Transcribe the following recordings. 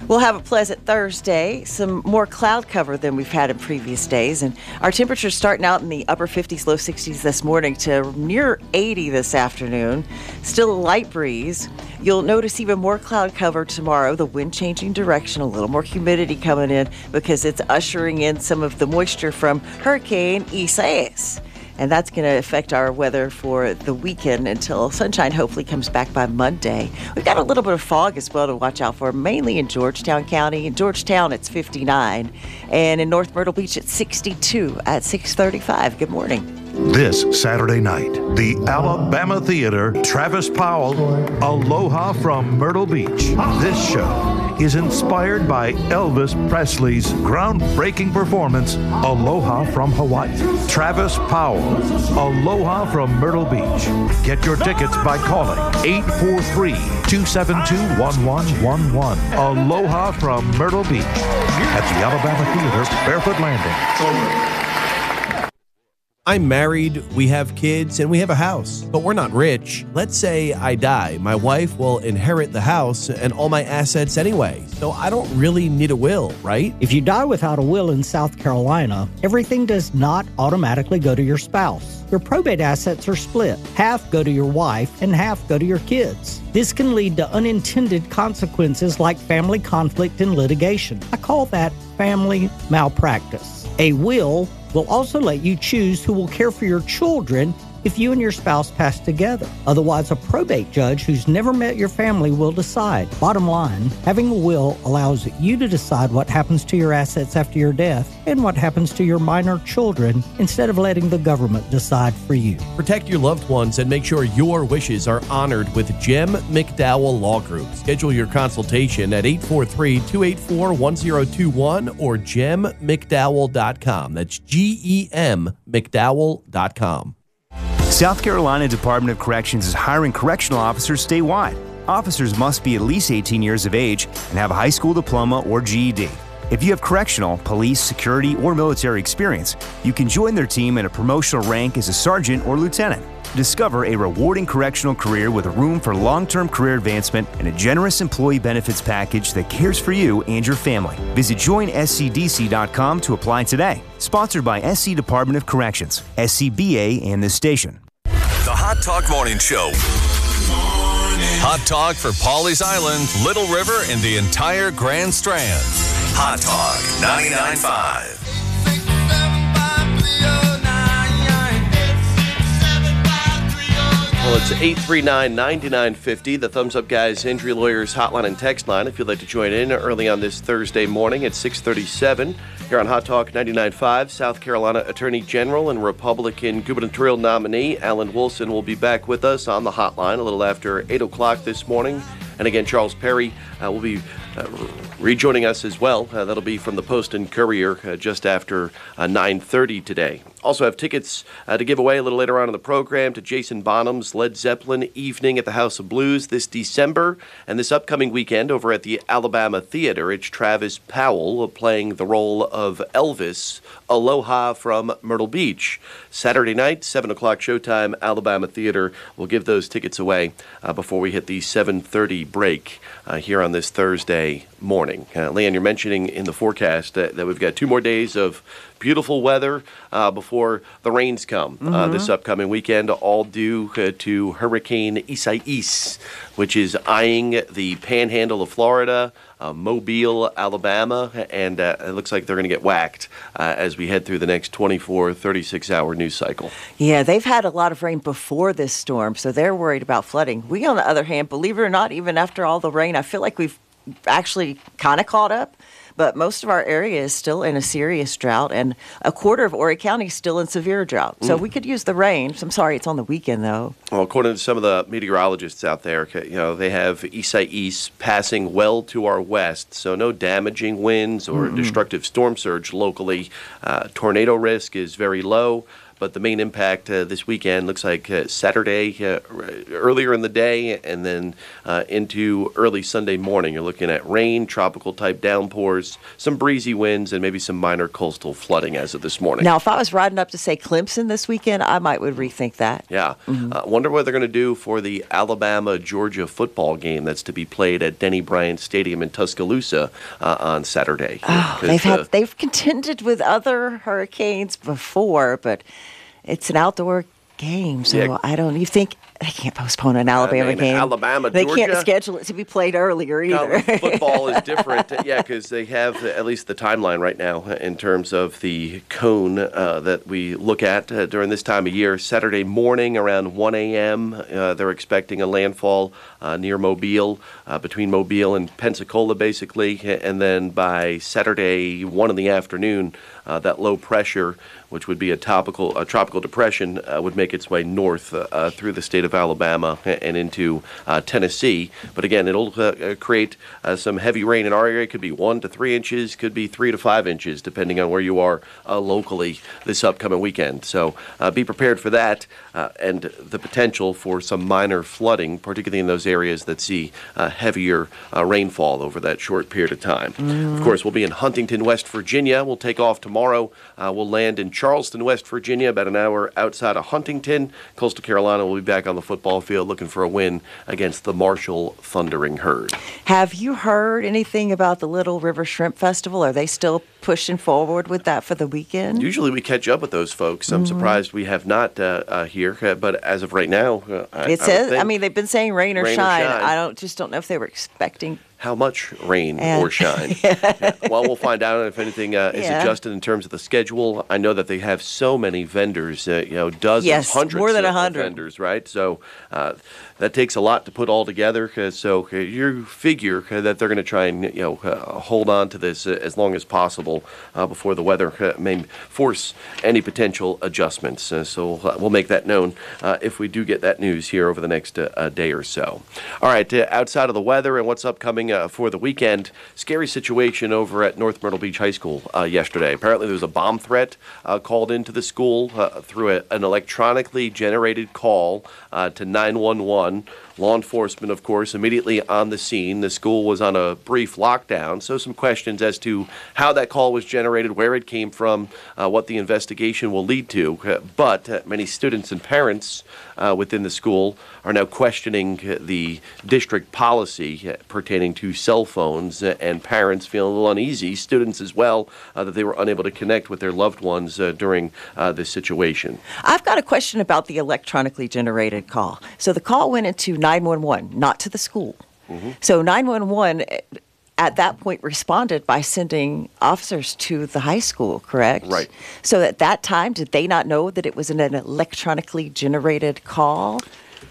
We'll have a pleasant Thursday, some more cloud cover than we've had in previous days, and our temperatures starting out in the upper 50s, low 60s this morning to near 80 this afternoon. Still a light breeze. You'll notice even more cloud cover tomorrow, the wind changing direction, a little more humidity coming in because it's ushering in some of the moisture from Hurricane Isaias. And that's going to affect our weather for the weekend until sunshine hopefully comes back by Monday. We've got a little bit of fog as well to watch out for, mainly in Georgetown County. In Georgetown, it's 59. And in North Myrtle Beach, it's 62 at 6:35. Good morning. This Saturday night, the Alabama Theater, Travis Powell, Aloha from Myrtle Beach. This show is inspired by Elvis Presley's groundbreaking performance, Aloha from Hawaii. Travis Powell, Aloha from Myrtle Beach. Get your tickets by calling 843-272-1111. Aloha from Myrtle Beach at the Alabama Theater, Barefoot Landing. I'm married, we have kids, and we have a house, but we're not rich. Let's say I die. My wife will inherit the house and all my assets anyway, so I don't really need a will, right? If you die without a will in South Carolina, everything does not automatically go to your spouse. Your probate assets are split. Half go to your wife and half go to your kids. This can lead to unintended consequences like family conflict and litigation. I call that family malpractice. A will also let you choose who will care for your children if you and your spouse pass together. Otherwise, a probate judge who's never met your family will decide. Bottom line, having a will allows you to decide what happens to your assets after your death and what happens to your minor children instead of letting the government decide for you. Protect your loved ones and make sure your wishes are honored with Jem McDowell Law Group. Schedule your consultation at 843-284-1021 or jemmcdowell.com. That's GEM McDowell.com. South Carolina Department of Corrections is hiring correctional officers statewide. Officers must be at least 18 years of age and have a high school diploma or GED. If you have correctional, police, security, or military experience, you can join their team at a promotional rank as a sergeant or lieutenant. Discover a rewarding correctional career with room for long-term career advancement and a generous employee benefits package that cares for you and your family. Visit joinscdc.com to apply today. Sponsored by SC Department of Corrections, SCBA, and this station. The Hot Talk Morning Show. Hot Talk for Pawleys Island, Little River, and the entire Grand Strand. Hot Talk 99.5. Well, it's 839-9950, the Thumbs Up Guys Injury Lawyers hotline and text line. If you'd like to join in early on this Thursday morning at 6:37 here on Hot Talk 99.5, South Carolina Attorney General and Republican gubernatorial nominee Alan Wilson will be back with us on the hotline a little after 8 o'clock this morning. And again, Charles Perry will be rejoining us as well. That'll be from the Post and Courier just after 9:30 today. Also have tickets to give away a little later on in the program to Jason Bonham's Led Zeppelin Evening at the House of Blues this December. And this upcoming weekend over at the Alabama Theater, it's Travis Powell playing the role of Elvis, Aloha from Myrtle Beach. Saturday night, 7 o'clock showtime, Alabama Theater. We'll give those tickets away before we hit the 7:30 break here on this Thursday morning. Leanne, you're mentioning in the forecast that we've got 2 more days of beautiful weather before the rains come this upcoming weekend, all due to Hurricane Isaias, which is eyeing the panhandle of Florida, Mobile, Alabama, and it looks like they're going to get whacked as we head through the next 24, 36-hour news cycle. Yeah, they've had a lot of rain before this storm, so they're worried about flooding. We, on the other hand, believe it or not, even after all the rain, I feel like we've actually kind of caught up. But most of our area is still in a serious drought, and a quarter of Horry County is still in severe drought. So we could use the rain. I'm sorry, it's on the weekend, though. Well, according to some of the meteorologists out there, they have Isaias passing well to our west, so no damaging winds or destructive storm surge locally. Tornado risk is very low. but the main impact this weekend looks like Saturday earlier in the day and then into early Sunday morning. You're looking at rain, tropical type downpours, some breezy winds, and maybe some minor coastal flooding as of this morning. Now, if I was riding up to, say, Clemson this weekend, I would rethink that. Yeah. Wonder what they're going to do for the Alabama-Georgia football game that's to be played at Denny Bryant Stadium in Tuscaloosa on Saturday. They've contended with other hurricanes before, but it's an outdoor game, so you think they can't postpone an Alabama game. Alabama, they Georgia. Can't schedule it to be played earlier either. No, football is different, because they have at least the timeline right now in terms of the cone that we look at during this time of year. Saturday morning around 1 a.m., they're expecting a landfall near Mobile, between Mobile and Pensacola, basically, and then by Saturday 1 in the afternoon, that low pressure, which would be a tropical depression, would make its way north through the state of Alabama and into Tennessee. But again, it'll create some heavy rain in our area. It could be 1 to 3 inches, could be 3 to 5 inches, depending on where you are locally this upcoming weekend. So be prepared for that and the potential for some minor flooding, particularly in those areas that see heavier rainfall over that short period of time. Of course, we'll be in Huntington, West Virginia. We'll take off tomorrow. We'll land in Charleston, West Virginia, about an hour outside of Huntington. Coastal Carolina will be back on the football field looking for a win against the Marshall Thundering Herd. Have you heard anything about the Little River Shrimp Festival? Are they still pushing forward with that for the weekend? Usually we catch up with those folks. I'm surprised we have not here, but as of right now, they've been saying rain or shine. I don't know if they were expecting how much rain or shine. Well, we'll find out if anything is adjusted in terms of the schedule. I know that they have so many vendors, dozens, hundreds more than of 100 vendors, right? So that takes a lot to put all together. So you figure that they're going to try and hold on to this as long as possible before the weather may force any potential adjustments. So we'll make that known if we do get that news here over the next day or so. All right, outside of the weather and what's upcoming for the weekend, scary situation over at North Myrtle Beach High School yesterday. Apparently there was a bomb threat called into the school through an electronically generated call to 911. Law enforcement, of course, immediately on the scene. The school was on a brief lockdown, so some questions as to how that call was generated, where it came from, what the investigation will lead to. But many students and parents within the school are now questioning the district policy pertaining to cell phones, and parents feeling a little uneasy, students as well, that they were unable to connect with their loved ones during this situation. I've got a question about the electronically generated call. So the call went into 911, not to the school. So 911 at that point responded by sending officers to the high school, correct? Right. So at that time, did they not know that it was an electronically generated call?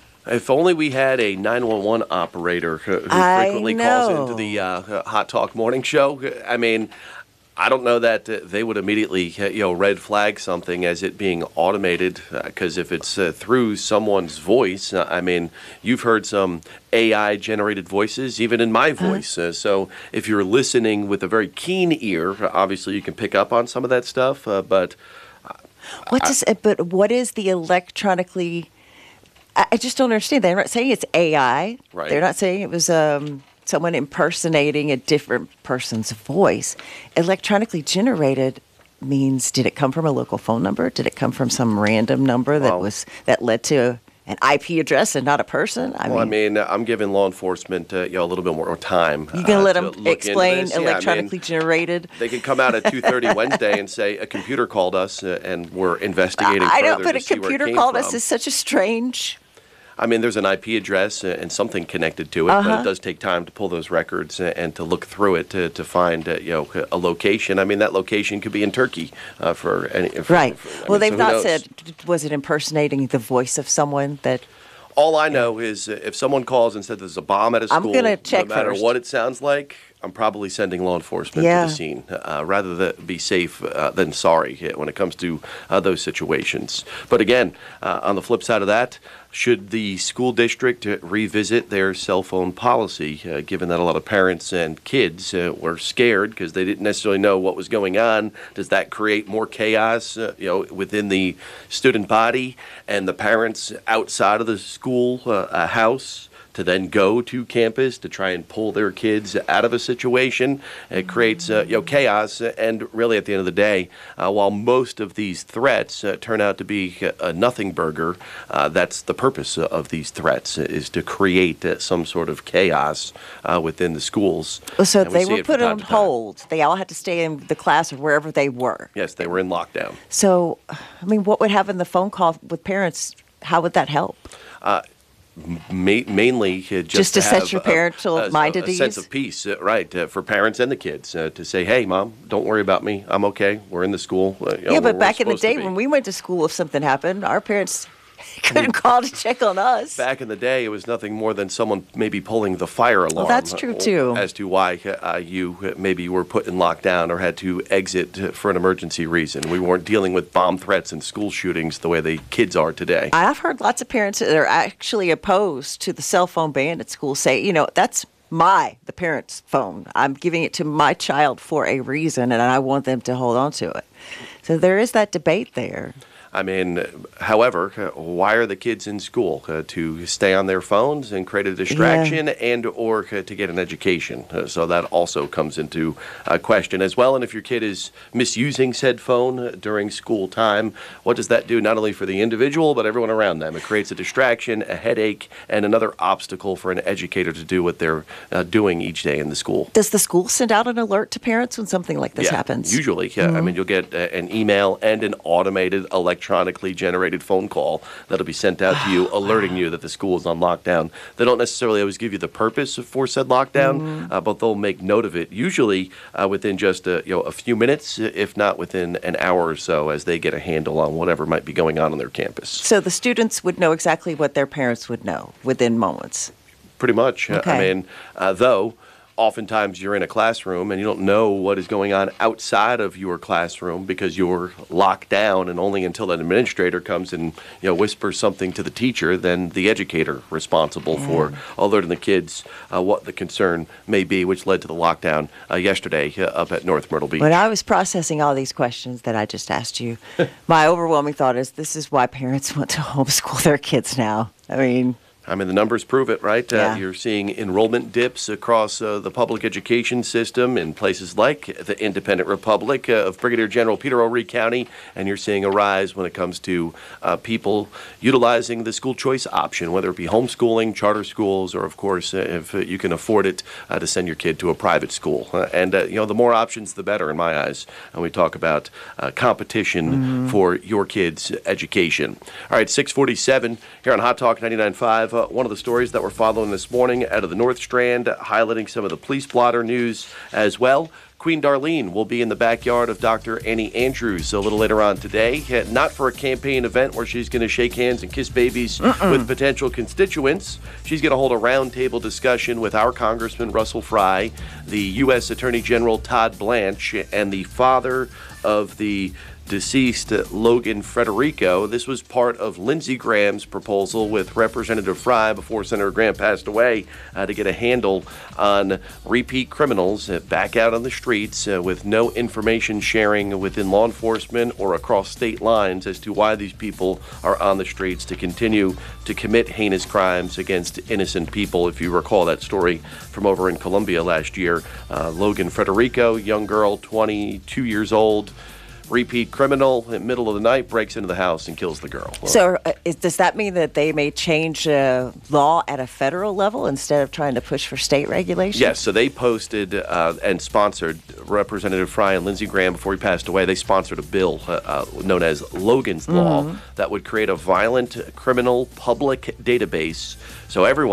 If only we had a 911 operator who frequently calls into the Hot Talk Morning Show. I mean, I don't know that they would immediately, red flag something as it being automated, because if it's through someone's voice, I mean, you've heard some AI-generated voices, even in my voice. So if you're listening with a very keen ear, obviously you can pick up on some of that stuff. But what is the electronically? I just don't understand. They're not saying it's AI. Right. They're not saying it was someone impersonating a different person's voice. Electronically generated means, did it come from a local phone number? Did it come from some random number that led to an IP address and not a person? I'm giving law enforcement a little bit more time. You gonna let them explain electronically generated? They could come out at 2:30 Wednesday and say a computer called us and we're investigating. I know, further but to a see where it computer came called from. us is such a strange. I mean, there's an IP address and something connected to it, but it does take time to pull those records and to look through it to find a location. I mean, that location could be in Turkey for any. They've not said, was it impersonating the voice of someone that. All I know is if someone calls and said there's a bomb at a school, I'm gonna check no matter first. what it sounds like, I'm probably sending law enforcement Yeah. to the scene rather than be safe than sorry when it comes to those situations. But again, on the flip side of that, should the school district revisit their cell phone policy, given that a lot of parents and kids were scared because they didn't necessarily know what was going on? Does that create more chaos, within the student body and the parents outside of the school house to then go to campus to try and pull their kids out of a situation? It creates chaos, and really at the end of the day, while most of these threats turn out to be a nothing burger, that's the purpose of these threats, is to create some sort of chaos within the schools. So And we they see were it from put time on to time. hold. They all had to stay in the class or wherever they were. Yes, they were in lockdown. So, I mean, what would happen the phone call with parents? How would that help? Mainly Just to set your parental mind at a sense ease? of peace, right, for parents and the kids, to say, hey, Mom, don't worry about me. I'm okay. We're in the school. Yeah, but back in the day when we went to school, if something happened, our parents couldn't call to check on us. Back in the day, it was nothing more than someone maybe pulling the fire alarm. that's true, too. As to why you maybe were put in lockdown or had to exit for an emergency reason. We weren't dealing with bomb threats and school shootings the way the kids are today. I've heard lots of parents that are actually opposed to the cell phone ban at school say, that's the parent's phone. I'm giving it to my child for a reason, and I want them to hold on to it. So there is that debate there. I mean, however, why are the kids in school? To stay on their phones and create a distraction and or to get an education. So that also comes into question as well. And if your kid is misusing said phone during school time, what does that do not only for the individual but everyone around them? It creates a distraction, a headache, and another obstacle for an educator to do what they're doing each day in the school. Does the school send out an alert to parents when something like this happens? Usually. I mean, you'll get an email and an automated electronically generated phone call that'll be sent out to you alerting you that the school is on lockdown. They don't necessarily always give you the purpose for said lockdown, but they'll make note of it, usually within just a few minutes, if not within an hour or so, as they get a handle on whatever might be going on their campus. So the students would know exactly what their parents would know within moments. Pretty much. Okay. I mean, though, oftentimes you're in a classroom and you don't know what is going on outside of your classroom because you're locked down, and only until an administrator comes and whispers something to the teacher, then the educator responsible for alerting the kids what the concern may be, which led to the lockdown yesterday up at North Myrtle Beach. When I was processing all these questions that I just asked you, my overwhelming thought is this is why parents want to homeschool their kids now. I mean, the numbers prove it, right? Yeah. You're seeing enrollment dips across the public education system in places like the Independent Republic of Brigadier General Peter O'Ree County, and you're seeing a rise when it comes to people utilizing the school choice option, whether it be homeschooling, charter schools, or, of course, if you can afford it, to send your kid to a private school. And the more options, the better, in my eyes. And we talk about competition for your kids' education. All right, 647 here on Hot Talk 99.5. One of the stories that we're following this morning out of the North Strand, highlighting some of the police blotter news as well. Queen Darlene will be in the backyard of Dr. Annie Andrews a little later on today. Not for a campaign event where she's going to shake hands and kiss babies with potential constituents. She's going to hold a roundtable discussion with our Congressman Russell Fry, the U.S. Attorney General Todd Blanche, and the father of the deceased Logan Frederico. This was part of Lindsey Graham's proposal with Representative Fry before Senator Graham passed away to get a handle on repeat criminals back out on the streets with no information sharing within law enforcement or across state lines as to why these people are on the streets to continue to commit heinous crimes against innocent people. If you recall that story from over in Columbia last year, Logan Frederico, young girl, 22 years old, repeat criminal, in the middle of the night, breaks into the house and kills the girl. so does that mean that they may change law at a federal level instead of trying to push for state regulation? Yes, so they posted and sponsored Representative Fry and Lindsey Graham before he passed away. They sponsored a bill known as Logan's Law that would create a violent criminal public database so everyone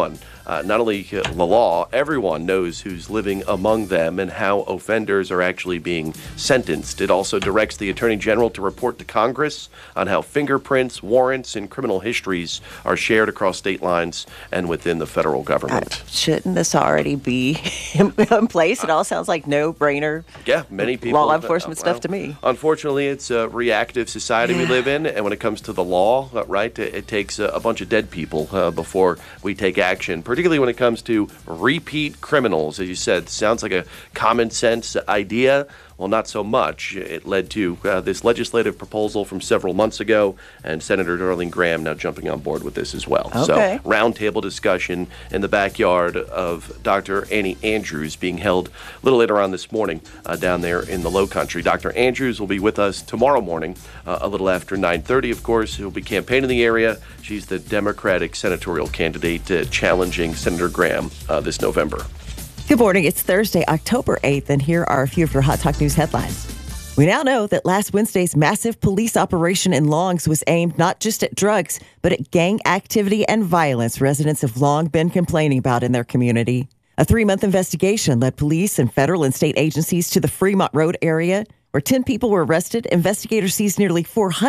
not only the law, everyone knows who's living among them and how offenders are actually being sentenced. It also directs the Attorney General to report to Congress on how fingerprints, warrants, and criminal histories are shared across state lines and within the federal government. Shouldn't this already be in place? It all sounds like no-brainer. Yeah, many people. Law enforcement stuff to me. Unfortunately, it's a reactive society we live in, and when it comes to the law, right, it takes a bunch of dead people before we take action, particularly when it comes to repeat criminals. As you said, sounds like a common sense idea. Well, not so much. It led to this legislative proposal from several months ago, and Senator Darlene Graham now jumping on board with this as well. Okay. So, roundtable discussion in the backyard of Dr. Annie Andrews being held a little later on this morning down there in the Low Country. Dr. Andrews will be with us tomorrow morning, a little after 9:30, of course. He'll be campaigning in the area. She's the Democratic senatorial candidate challenging Senator Graham this November. Good morning. It's Thursday, October 8th, and here are a few of your Hot Talk News headlines. We now know that last Wednesday's massive police operation in Longs was aimed not just at drugs, but at gang activity and violence residents have long been complaining about in their community. A 3-month investigation led police and federal and state agencies to the Fremont Road area, where 10 people were arrested. Investigators seized nearly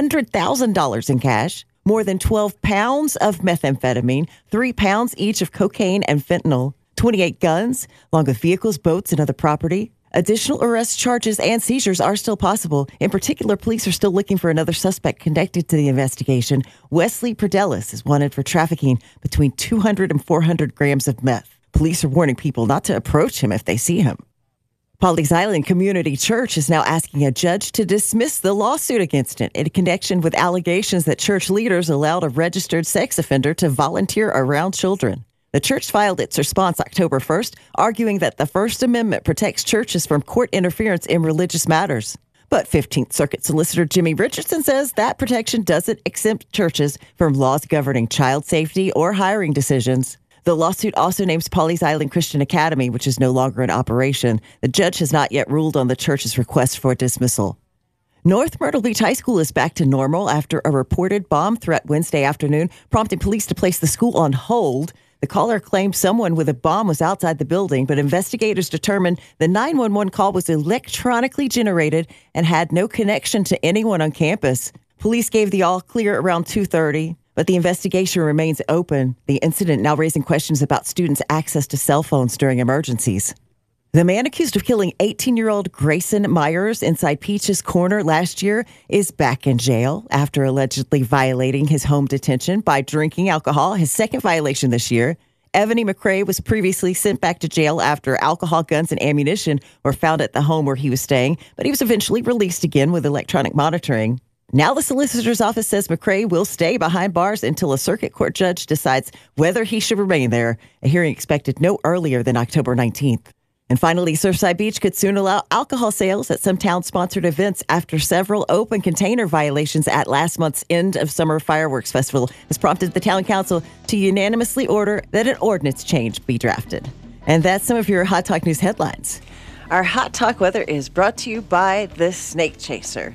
$400,000 in cash, more than 12 pounds of methamphetamine, 3 pounds each of cocaine and fentanyl, 28 guns, along with vehicles, boats, and other property. Additional arrest charges and seizures are still possible. In particular, police are still looking for another suspect connected to the investigation. Wesley Perdelis is wanted for trafficking between 200 and 400 grams of meth. Police are warning people not to approach him if they see him. Pawleys Island Community Church is now asking a judge to dismiss the lawsuit against it in connection with allegations that church leaders allowed a registered sex offender to volunteer around children. The church filed its response October 1st, arguing that the First Amendment protects churches from court interference in religious matters. But 15th Circuit Solicitor Jimmy Richardson says that protection doesn't exempt churches from laws governing child safety or hiring decisions. The lawsuit also names Pawleys Island Christian Academy, which is no longer in operation. The judge has not yet ruled on the church's request for dismissal. North Myrtle Beach High School is back to normal after a reported bomb threat Wednesday afternoon, prompting police to place the school on hold. The caller claimed someone with a bomb was outside the building, but investigators determined the 911 call was electronically generated and had no connection to anyone on campus. Police gave the all clear around 2:30, but the investigation remains open. The incident now raising questions about students' access to cell phones during emergencies. The man accused of killing 18-year-old Grayson Myers inside Peach's Corner last year is back in jail after allegedly violating his home detention by drinking alcohol, his second violation this year. Evany McCrae was previously sent back to jail after alcohol, guns, and ammunition were found at the home where he was staying, but he was eventually released again with electronic monitoring. Now the solicitor's office says McCrae will stay behind bars until a circuit court judge decides whether he should remain there, a hearing expected no earlier than October 19th. And finally, Surfside Beach could soon allow alcohol sales at some town-sponsored events after several open container violations at last month's end of summer fireworks festival has prompted the town council to unanimously order that an ordinance change be drafted. And that's some of your Hot Talk News headlines. Our Hot Talk weather is brought to you by the Snake Chaser.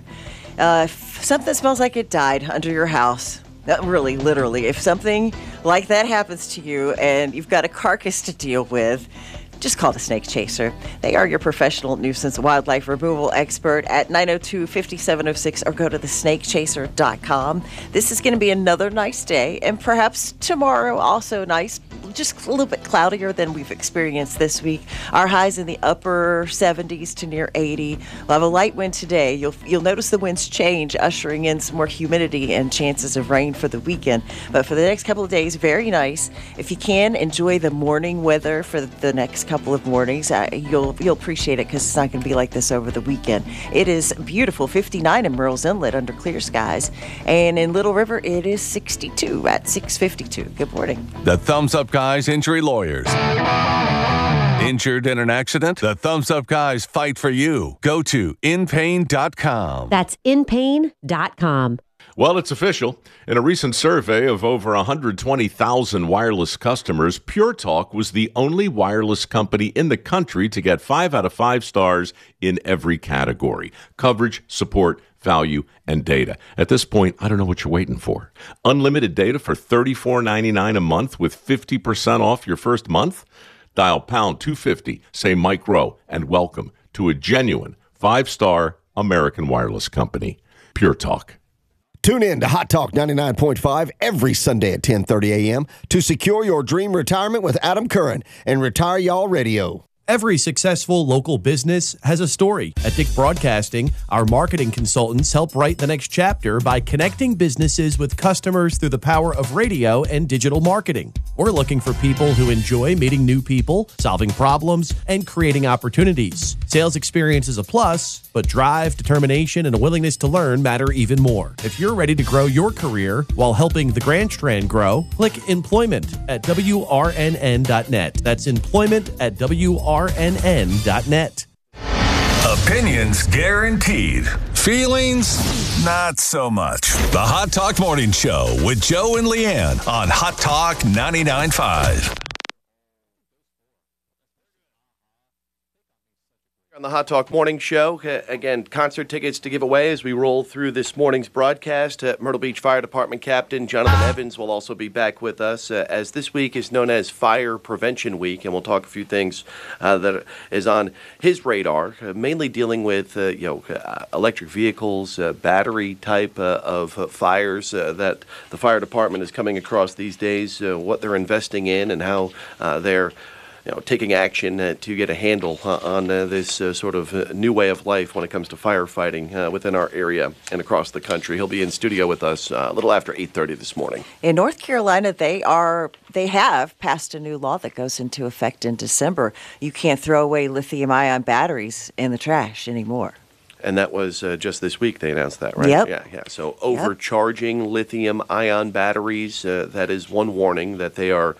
If something smells like it died under your house, really, literally, if something like that happens to you and you've got a carcass to deal with, just call the Snake Chaser. They are your professional nuisance wildlife removal expert at 902-5706 or go to thesnakechaser.com. This is going to be another nice day, and perhaps tomorrow also nice, just a little bit cloudier than we've experienced this week. Our highs in the upper 70s to near 80. We'll have a light wind today. You'll notice the winds change, ushering in some more humidity and chances of rain for the weekend. But for the next couple of days, very nice. If you can, enjoy the morning weather for the next couple of mornings. You'll appreciate it because it's not going to be like this over the weekend. It is beautiful, 59 in Murrells Inlet under clear skies. And in Little River, it is 62 at 6:52. Good morning. The Thumbs Up Guys Injury Lawyers. Injured in an accident? The Thumbs Up Guys fight for you. Go to inpain.com. That's inpain.com. Well, it's official. In a recent survey of over 120,000 wireless customers, Pure Talk was the only wireless company in the country to get 5 out of 5 stars in every category: coverage, support, value, and data. At this point, I don't know what you're waiting for. Unlimited data for $34.99 a month with 50% off your first month? Dial pound 250, say Mike Rowe, and welcome to a genuine 5-star American wireless company, Pure Talk. Tune in to Hot Talk 99.5 every Sunday at 10:30 a.m. to secure your dream retirement with Adam Curran and Retire Y'all Radio. Every successful local business has a story. At Dick Broadcasting, our marketing consultants help write the next chapter by connecting businesses with customers through the power of radio and digital marketing. We're looking for people who enjoy meeting new people, solving problems, and creating opportunities. Sales experience is a plus, but drive, determination, and a willingness to learn matter even more. If you're ready to grow your career while helping the Grand Strand grow, click employment at WRNN.net. That's employment at WRNN.net. Opinions guaranteed. Feelings, not so much. The Hot Talk Morning Show with Joe and Leanne on Hot Talk 99.5. On the Hot Talk Morning Show, again, concert tickets to give away as we roll through this morning's broadcast. Myrtle Beach Fire Department Captain Jonathan Evans will also be back with us as this week is known as Fire Prevention Week, and we'll talk a few things that is on his radar, mainly dealing with electric vehicles, battery type of fires that the fire department is coming across these days, what they're investing in, and how they're taking action to get a handle on this sort of new way of life when it comes to firefighting within our area and across the country. He'll be in studio with us a little after 8:30 this morning. In North Carolina, they have passed a new law that goes into effect in December. You can't throw away lithium-ion batteries in the trash anymore. And that was just this week they announced that, right? Yep. Yeah. So overcharging lithium-ion batteries, that is one warning that they are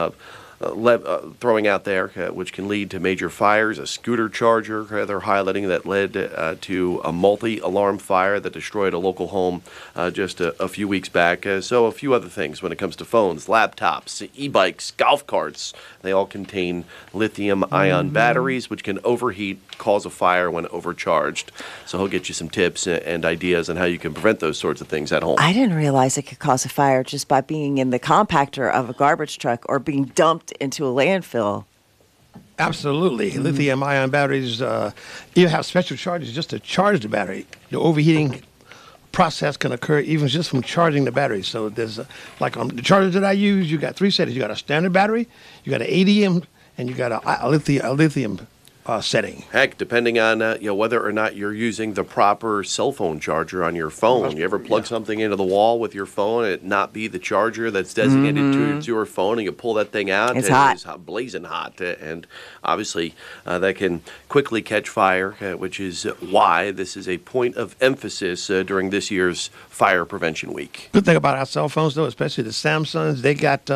throwing out there, which can lead to major fires. A scooter charger they're highlighting that led to a multi-alarm fire that destroyed a local home just a few weeks back. So a few other things when it comes to phones, laptops, e-bikes, golf carts. They all contain lithium-ion batteries, which can overheat, cause a fire when overcharged. So he'll get you some tips and ideas on how you can prevent those sorts of things at home. I didn't realize it could cause a fire just by being in the compactor of a garbage truck or being dumped into a landfill. Absolutely. Lithium-ion batteries, you have special charges just to charge the battery. The overheating process can occur even just from charging the battery. So there's, like on the chargers that I use, you got 3 settings. You got a standard battery, you got an ADM, and you got a lithium setting. Heck, depending on whether or not you're using the proper cell phone charger on your phone. You ever plug something into the wall with your phone and it not be the charger that's designated to your phone, and you pull that thing out, it's and hot. it's blazing hot. And obviously that can quickly catch fire, which is why this is a point of emphasis during this year's Fire Prevention Week. Good thing about our cell phones, though, especially the Samsungs, they got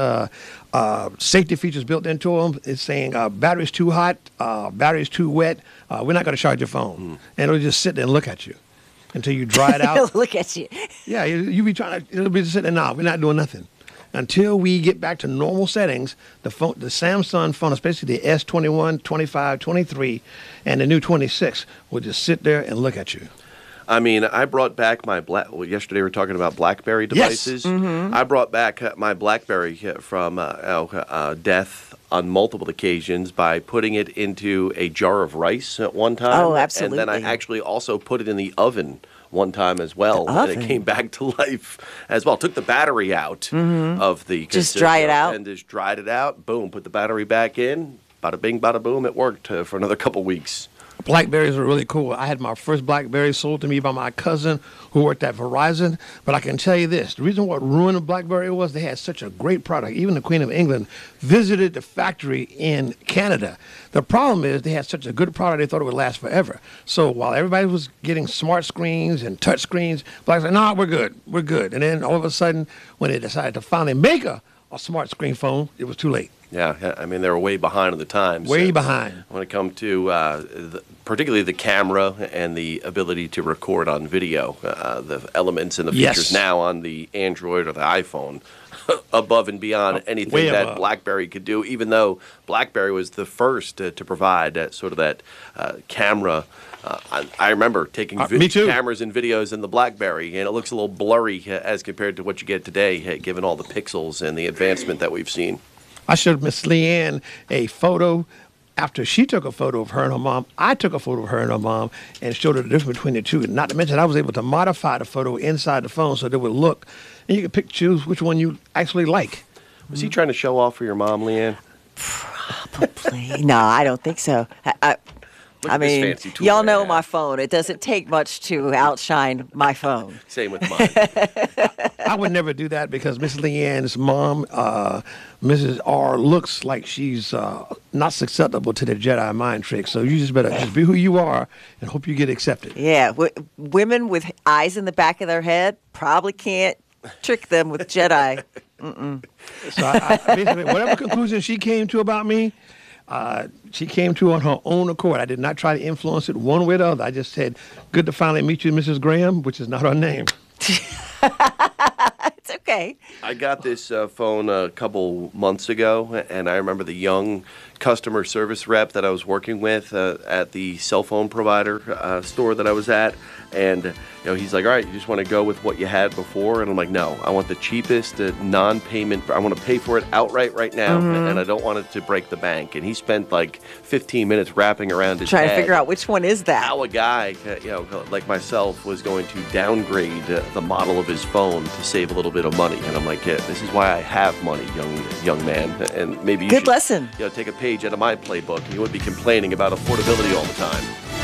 safety features built into them. It's saying battery's too hot, battery's too wet. We're not going to charge your phone. And it'll just sit there and look at you until you dry it out. Look at you. Yeah, you'll be trying to, it'll be sitting there, no, we're not doing nothing. Until we get back to normal settings, the Samsung phone, especially the S21, 25, 23, and the new 26, will just sit there and look at you. I mean, I brought back my yesterday we were talking about BlackBerry devices. Yes. Mm-hmm. I brought back my BlackBerry from death on multiple occasions by putting it into a jar of rice at one time. Oh, absolutely. And then I actually also put it in the oven one time as well, and it came back to life as well. Took the battery out of the... Just dry it out. And just dried it out. Boom, put the battery back in. Bada bing, bada boom, it worked for another couple weeks. Blackberries were really cool. I had my first Blackberry sold to me by my cousin who worked at Verizon. But I can tell you this, the reason what ruined a Blackberry was they had such a great product. Even the Queen of England visited the factory in Canada. The problem is they had such a good product, they thought it would last forever. So while everybody was getting smart screens and touch screens, Blackberry said, no, we're good. And then all of a sudden, when they decided to finally make a a smart screen phone, it was too late. Yeah, I mean, they were way behind on the times. Way behind. When it comes to particularly the camera and the ability to record on video, the elements and the features now on the Android or the iPhone, above and beyond anything that BlackBerry could do, even though BlackBerry was the first to provide sort of that camera. I remember taking cameras and videos in the BlackBerry, and it looks a little blurry as compared to what you get today, given all the pixels and the advancement that we've seen. I showed Miss Leanne a photo. After she took a photo of her and her mom, I took a photo of her and her mom and showed her the difference between the two. Not to mention, I was able to modify the photo inside the phone so that it would look, and you could choose which one you actually like. Was he trying to show off for your mom, Leanne? Probably. No, I don't think so. I mean, y'all know my phone. It doesn't take much to outshine my phone. Same with mine. I would never do that because Miss Leanne's mom, Mrs. R, looks like she's not susceptible to the Jedi mind trick. So you just better just be who you are and hope you get accepted. Yeah, women with eyes in the back of their head probably can't trick them with Jedi. So I basically, whatever conclusion she came to about me, she came to on her own accord. I did not try to influence it one way or the other. I just said, good to finally meet you, Mrs. Graham, which is not her name. It's okay. I got this phone a couple months ago, and I remember the young customer service rep that I was working with at the cell phone provider store that I was at. And he's like, all right, you just want to go with what you had before? And I'm like, no, I want the cheapest non-payment. I want to pay for it outright right now, and I don't want it to break the bank. And he spent like 15 minutes wrapping around his trying head to figure out which one is that. How a guy, like myself, was going to downgrade the model of his phone to save a little bit of money. And I'm like, this is why I have money, young man. And maybe you should, lesson. Take a page out of my playbook. You wouldn't be complaining about affordability all the time.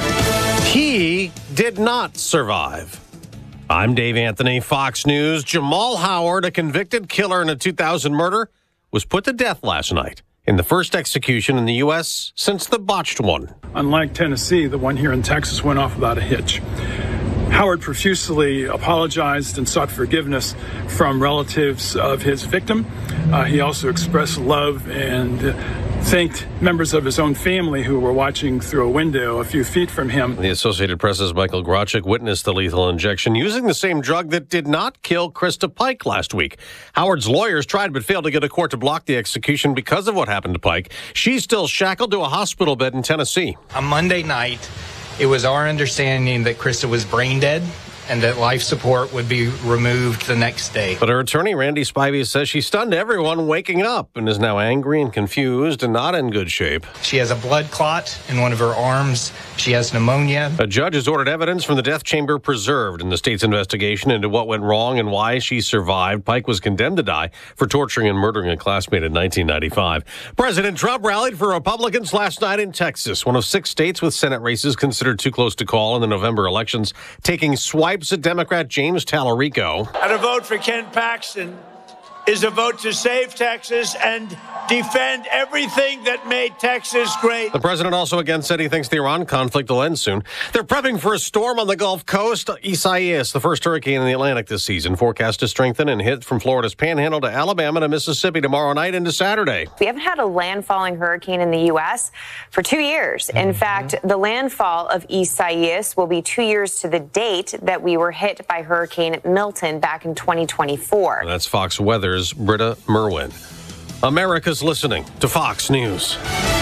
He did not survive. I'm Dave Anthony, Fox News. Jamal Howard, a convicted killer in a 2000 murder, was put to death last night in the first execution in the U.S. since the botched one. Unlike Tennessee, the one here in Texas went off without a hitch. Howard profusely apologized and sought forgiveness from relatives of his victim. He also expressed love and thanked members of his own family who were watching through a window a few feet from him. The Associated Press's Michael Grochik witnessed the lethal injection using the same drug that did not kill Krista Pike last week. Howard's lawyers tried but failed to get a court to block the execution because of what happened to Pike. She's still shackled to a hospital bed in Tennessee. On Monday night, it was our understanding that Krista was brain dead and that life support would be removed the next day. But her attorney, Randy Spivey, says she stunned everyone waking up and is now angry and confused and not in good shape. She has a blood clot in one of her arms. She has pneumonia. A judge has ordered evidence from the death chamber preserved in the state's investigation into what went wrong and why she survived. Pike was condemned to die for torturing and murdering a classmate in 1995. President Trump rallied for Republicans last night in Texas, one of 6 states with Senate races considered too close to call in the November elections, taking swipes at Democrat James Tallarico. And a vote for Ken Paxton is a vote to save Texas and defend everything that made Texas great. The president also again said he thinks the Iran conflict will end soon. They're prepping for a storm on the Gulf Coast. Isaias, the first hurricane in the Atlantic this season, forecast to strengthen and hit from Florida's Panhandle to Alabama to Mississippi tomorrow night into Saturday. We haven't had a landfalling hurricane in the U.S. for 2 years. In fact, the landfall of Isaias will be 2 years to the date that we were hit by Hurricane Milton back in 2024. That's Fox Weather's Britta Merwin. America's listening to Fox News.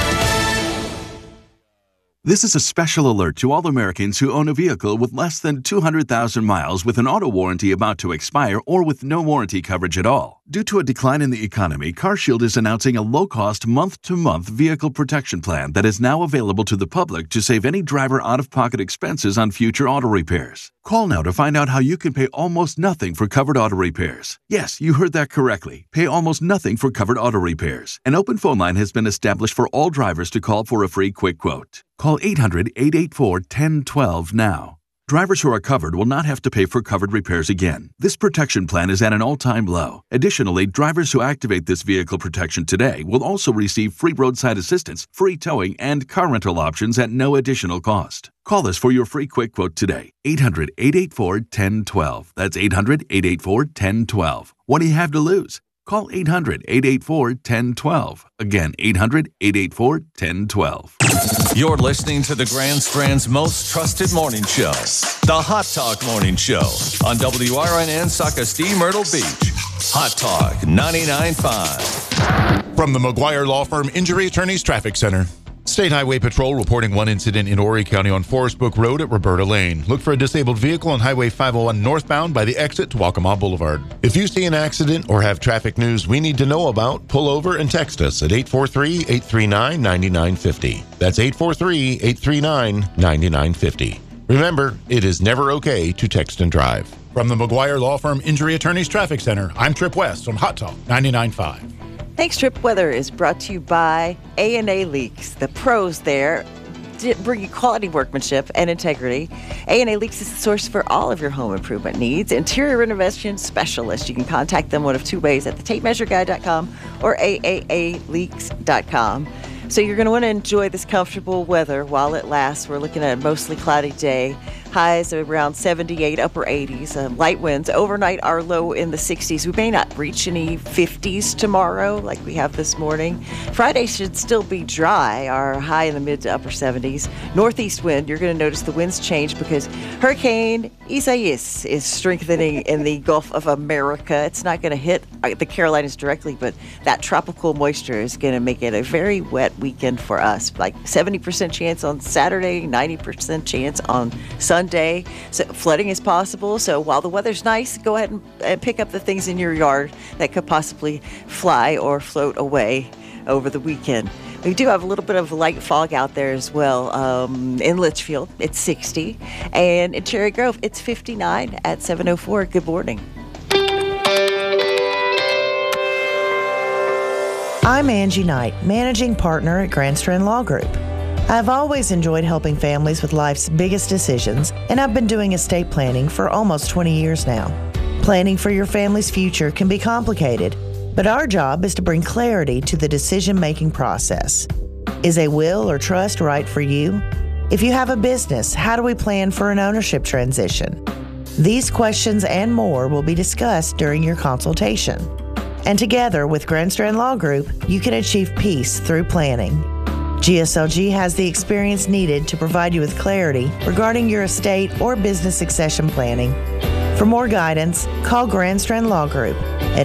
This is a special alert to all Americans who own a vehicle with less than 200,000 miles with an auto warranty about to expire or with no warranty coverage at all. Due to a decline in the economy, CarShield is announcing a low-cost month-to-month vehicle protection plan that is now available to the public to save any driver out-of-pocket expenses on future auto repairs. Call now to find out how you can pay almost nothing for covered auto repairs. Yes, you heard that correctly. Pay almost nothing for covered auto repairs. An open phone line has been established for all drivers to call for a free quick quote. Call 800-884-1012 now. Drivers who are covered will not have to pay for covered repairs again. This protection plan is at an all-time low. Additionally, drivers who activate this vehicle protection today will also receive free roadside assistance, free towing, and car rental options at no additional cost. Call us for your free quick quote today. 800-884-1012. That's 800-884-1012. What do you have to lose? Call 800-884-1012. Again, 800-884-1012. You're listening to the Grand Strand's most trusted morning show, the Hot Talk Morning Show on WRNN Socastee, Myrtle Beach. Hot Talk 99.5. From the McGuire Law Firm Injury Attorneys Traffic Center. State Highway Patrol reporting one incident in Horry County on Forest Brook Road at Roberta Lane. Look for a disabled vehicle on Highway 501 northbound by the exit to Waccamaw Boulevard. If you see an accident or have traffic news we need to know about, pull over and text us at 843-839-9950. That's 843-839-9950. Remember, it is never okay to text and drive. From the McGuire Law Firm Injury Attorneys Traffic Center, I'm Trip West on Hot Talk 99.5. Thanks, Trip Weather is brought to you by A&A Leaks. The pros there bring you quality workmanship and integrity. A&A Leaks is the source for all of your home improvement needs. Interior renovation specialist. You can contact them one of two ways at thetapmeasureguy.com or aaleaks.com. So you're going to want to enjoy this comfortable weather while it lasts. We're looking at a mostly cloudy day. Highs around 78, upper 80s. Light winds overnight are low in the 60s. We may not reach any 50s tomorrow like we have this morning. Friday should still be dry. Our high in the mid to upper 70s. Northeast wind, you're going to notice the winds change because Hurricane Isaias is strengthening in the Gulf of America. It's not going to hit the Carolinas directly, but that tropical moisture is going to make it a very wet weekend for us. Like 70% chance on Saturday, 90% chance on Sunday. So flooding is possible. So while the weather's nice, go ahead and pick up the things in your yard that could possibly fly or float away over the weekend. We do have a little bit of light fog out there as well. In Litchfield, it's 60. And in Cherry Grove, it's 59 at 7:04. Good morning. I'm Angie Knight, managing partner at Grand Strand Law Group. I've always enjoyed helping families with life's biggest decisions, and I've been doing estate planning for almost 20 years now. Planning for your family's future can be complicated, but our job is to bring clarity to the decision-making process. Is a will or trust right for you? If you have a business, how do we plan for an ownership transition? These questions and more will be discussed during your consultation. And together with Grand Strand Law Group, you can achieve peace through planning. GSLG has the experience needed to provide you with clarity regarding your estate or business succession planning. For more guidance, call Grand Strand Law Group at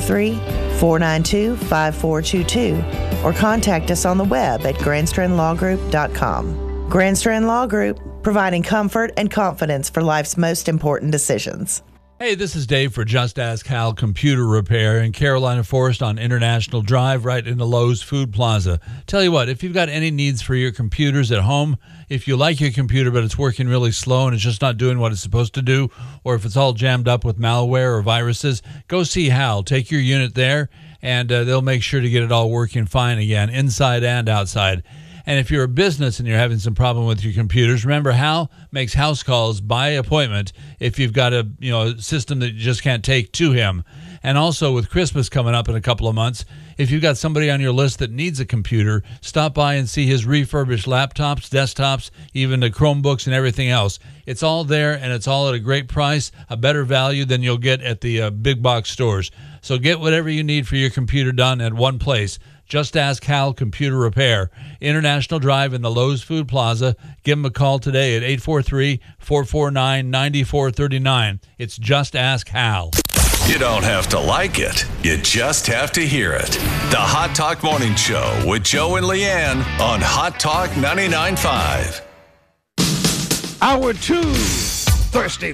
843-492-5422 or contact us on the web at grandstrandlawgroup.com. Grand Strand Law Group, providing comfort and confidence for life's most important decisions. Hey, this is Dave for Just Ask Hal Computer Repair in Carolina Forest on International Drive right in the Lowe's Food Plaza. Tell you what, if you've got any needs for your computers at home, if you like your computer but it's working really slow and it's just not doing what it's supposed to do, or if it's all jammed up with malware or viruses, go see Hal. Take your unit there and they'll make sure to get it all working fine again, inside and outside. And if you're a business and you're having some problem with your computers, remember Hal makes house calls by appointment if you've got a system that you just can't take to him. And also with Christmas coming up in a couple of months, if you've got somebody on your list that needs a computer, stop by and see his refurbished laptops, desktops, even the Chromebooks and everything else. It's all there and it's all at a great price, a better value than you'll get at the big box stores. So get whatever you need for your computer done at one place. Just Ask Hal Computer Repair. International Drive in the Lowe's Food Plaza. Give them a call today at 843-449-9439. It's Just Ask Hal. You don't have to like it. You just have to hear it. The Hot Talk Morning Show with Joe and Leanne on Hot Talk 99.5. Hour 2, Thursday.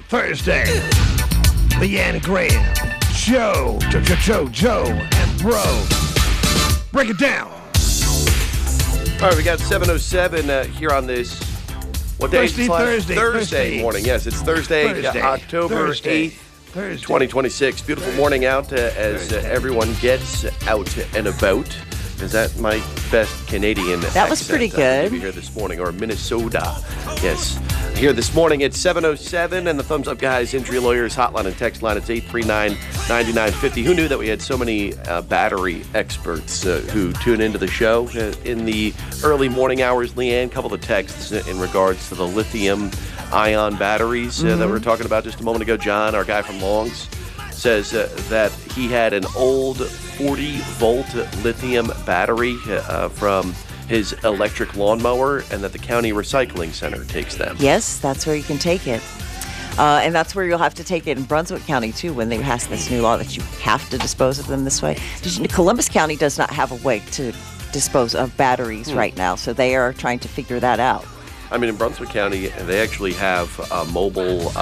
Leanne Graham, Joe, and Bro. Break it down. All right, we got 7:07 here on this. What day is it? Thursday morning. Yes, it's Thursday. October 8th, 2026. Beautiful morning out as everyone gets out and about. Is that my best Canadian That was pretty good. Here this morning, or Minnesota. Yes. Here this morning, it's 7:07, and the Thumbs Up Guys Injury Lawyers hotline and text line, it's 839-9950. Who knew that we had so many battery experts who tune into the show in the early morning hours? Leanne, a couple of texts in regards to the lithium-ion batteries that we were talking about just a moment ago. John, our guy from Longs, says that he had an old 40-volt lithium battery from his electric lawnmower, and that the county recycling center takes them. Yes, that's where you can take it. And that's where you'll have to take it in Brunswick County, too, when they pass this new law that you have to dispose of them this way. Columbus County does not have a way to dispose of batteries right now, so they are trying to figure that out. I mean, in Brunswick County, they actually have mobile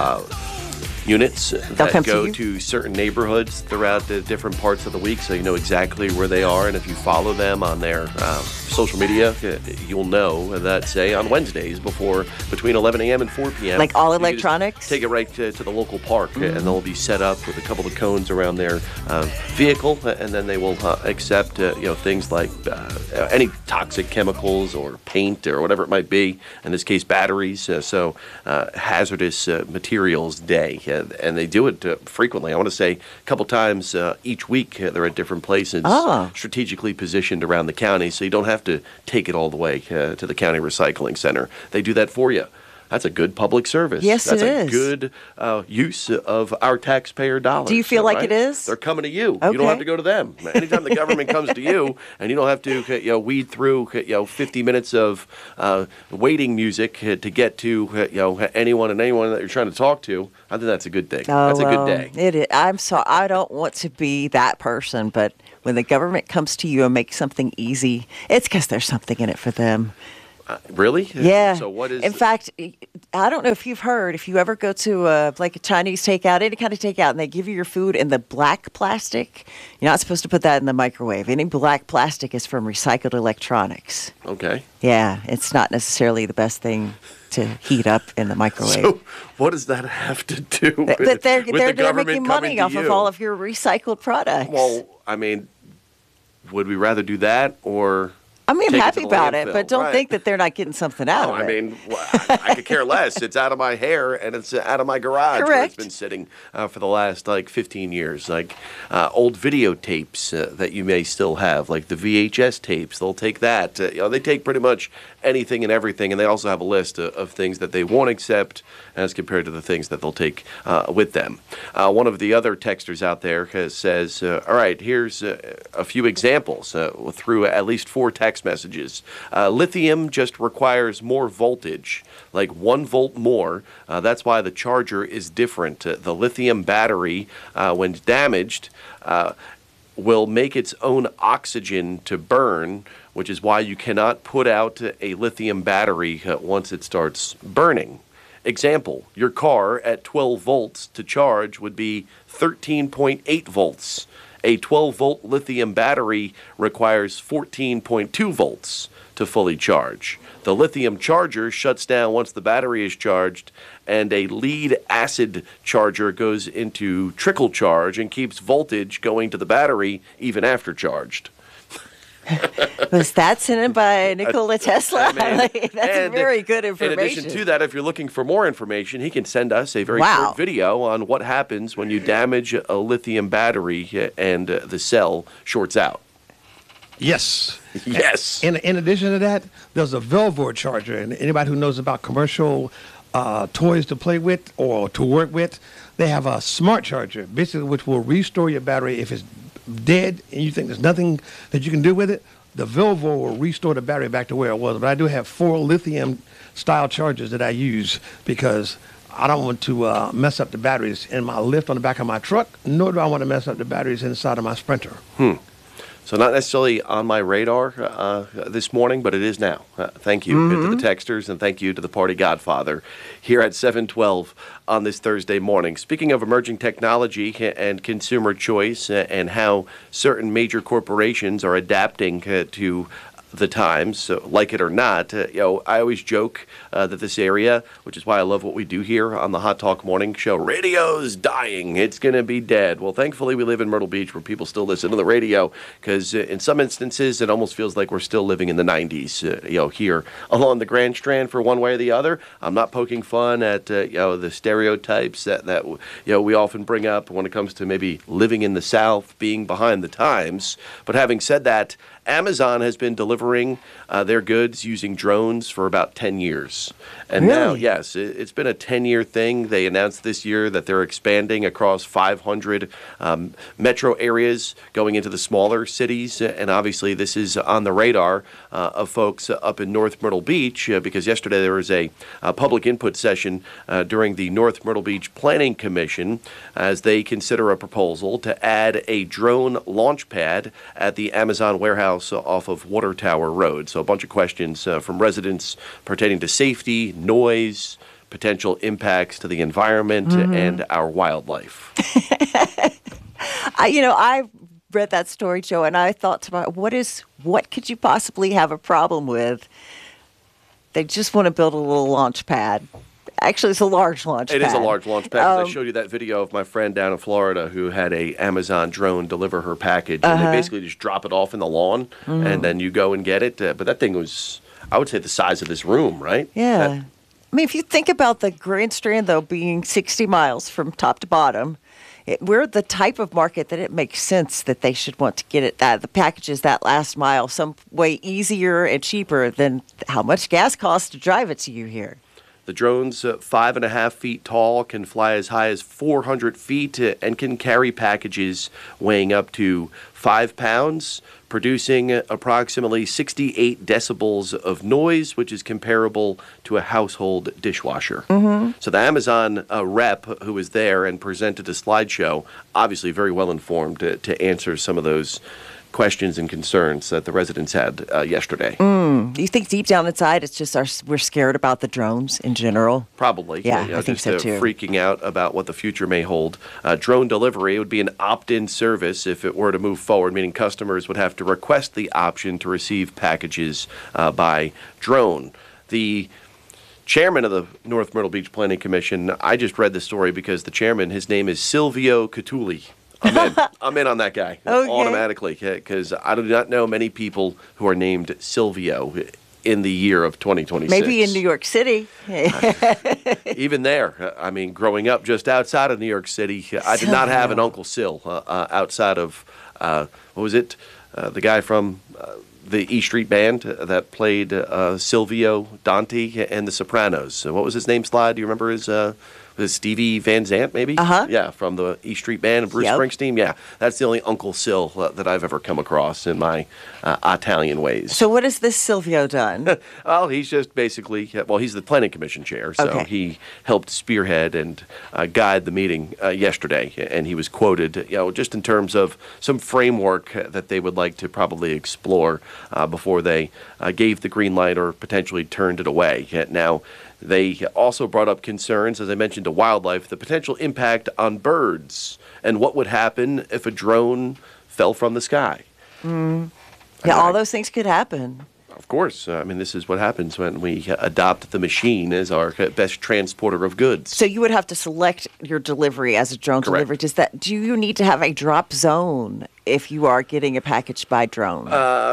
units that go to certain neighborhoods throughout the different parts of the week, so you know exactly where they are. And if you follow them on their social media, you'll know that, say, on Wednesdays between 11 a.m. and 4 p.m. Like all electronics? Take it right to the local park, and they'll be set up with a couple of cones around their vehicle, and then they will accept things like any toxic chemicals or paint or whatever it might be, in this case batteries, so hazardous materials day. And they do it frequently. I want to say a couple times each week. They're at different places strategically positioned around the county, so you don't have to take it all the way to the county recycling center. They do that for you. That's a good public service. Yes, That's it is. a good use of our taxpayer dollars. Do you feel like right? it is? They're coming to you. Okay. You don't have to go to them. Anytime the government comes to you, and you don't have to weed through 50 minutes of waiting music to get to anyone that you're trying to talk to, I think that's a good thing. That's a good day. It is. I'm sorry. I don't want to be that person, but when the government comes to you and makes something easy, it's because there's something in it for them. Really? Yeah. So what is? In fact, I don't know if you've heard. If you ever go to like a Chinese takeout, any kind of takeout, and they give you your food in the black plastic, you're not supposed to put that in the microwave. Any black plastic is from recycled electronics. Okay. Yeah, it's not necessarily the best thing to heat up in the microwave. So what does that have to do with, they're the government making money coming off to of you? all of your recycled products. Well, I mean, would we rather do that or? I mean, I'm take happy to the about it, landfill? but don't Right. think that they're not getting something out of it. I mean, I could care less. It's out of my hair and it's out of my garage where it's Correct. been sitting for the last 15 years. Like old videotapes that you may still have, like the VHS tapes. They'll take that. They take pretty much anything and everything, and they also have a list of things that they won't accept as compared to the things that they'll take with them. One of the other texters out there says, all right, here's a few examples through at least 4 text messages. Lithium just requires more voltage, like 1 volt more. That's why the charger is different. The lithium battery, when damaged, will make its own oxygen to burn, which is why you cannot put out a lithium battery once it starts burning. Example, your car at 12 volts to charge would be 13.8 volts. A 12-volt lithium battery requires 14.2 volts to fully charge. The lithium charger shuts down once the battery is charged, and a lead-acid charger goes into trickle charge and keeps voltage going to the battery even after charged. Was that sent in by Nikola Tesla? I mean, That's very good information. In addition to that, if you're looking for more information, he can send us a very short video on what happens when you damage a lithium battery and the cell shorts out. Yes. Yes. In addition to that, there's a Velvor charger, and anybody who knows about commercial toys to play with or to work with, they have a smart charger, basically, which will restore your battery if it's dead and you think there's nothing that you can do with it. The Velvor will restore the battery back to where it was. But I do have 4 lithium-style chargers that I use because I don't want to mess up the batteries in my lift on the back of my truck, nor do I want to mess up the batteries inside of my Sprinter. So not necessarily on my radar this morning, but it is now. Thank you to the texters, and thank you to the Party Godfather here at 7:12 on this Thursday morning. Speaking of emerging technology and consumer choice and how certain major corporations are adapting to the times, so like it or not, I always joke that this area, which is why I love what we do here on the Hot Talk Morning Show, radio's dying. It's going to be dead. Well, thankfully, we live in Myrtle Beach where people still listen to the radio because in some instances, it almost feels like we're still living in the 90s, here along the Grand Strand for one way or the other. I'm not poking fun at, the stereotypes that we often bring up when it comes to maybe living in the South, being behind the times. But having said that, Amazon has been delivering their goods using drones for about 10 years. And now, yes, it's been a 10-year thing. They announced this year that they're expanding across 500 metro areas, going into the smaller cities. And obviously, this is on the radar of folks up in North Myrtle Beach, because yesterday there was a public input session during the North Myrtle Beach Planning Commission as they consider a proposal to add a drone launch pad at the Amazon warehouse off of Water Tower Road. So a bunch of questions from residents pertaining to safety, noise, potential impacts to the environment, and our wildlife. I read that story, Joe, and I thought to myself, what could you possibly have a problem with? They just want to build a little launch pad. Actually, it's a large launch pad. It is a large launch pad. I showed you that video of my friend down in Florida who had a Amazon drone deliver her package. And they basically just drop it off in the lawn, and then you go and get it. But that thing was, I would say, the size of this room, right? Yeah. I mean, if you think about the Grand Strand, though, being 60 miles from top to bottom, we're the type of market that it makes sense that they should want to get it the packages that last mile some way easier and cheaper than how much gas costs to drive it to you here. The drone's 5.5 feet tall, can fly as high as 400 feet, and can carry packages weighing up to 5 pounds, producing approximately 68 decibels of noise, which is comparable to a household dishwasher. So the Amazon rep who was there and presented a slideshow, obviously very well informed to answer some of those questions and concerns that the residents had yesterday. Do you think deep down inside it's just we're scared about the drones in general? Probably. Yeah, I think so too. Freaking out about what the future may hold. Drone delivery would be an opt-in service if it were to move forward, meaning customers would have to request the option to receive packages by drone. The chairman of the North Myrtle Beach Planning Commission, I just read the story because the chairman, his name is Silvio Catulli. I'm in on that guy automatically because I do not know many people who are named Silvio in the year of 2026. Maybe in New York City. Even there, I mean, growing up just outside of New York City, I did not have an Uncle Sil outside of, what was it, the guy from the E Street Band that played Silvio Dante and the Sopranos. What was his name, Slide? Do you remember his... Stevie Van Zandt, maybe? Yeah, from the E Street Band and Bruce Springsteen. Yeah, that's the only Uncle Sil that I've ever come across in my Italian ways. So what has this Silvio done? Well, he's just basically, he's the Planning Commission chair, so he helped spearhead and guide the meeting yesterday, and he was quoted, just in terms of some framework that they would like to probably explore before they gave the green light or potentially turned it away. Now, they also brought up concerns, as I mentioned, to wildlife, the potential impact on birds, and what would happen if a drone fell from the sky. Yeah, all those things could happen. Of course. I mean, this is what happens when we adopt the machine as our best transporter of goods. So you would have to select your delivery as a drone delivery. Do you need to have a drop zone if you are getting a package by drone?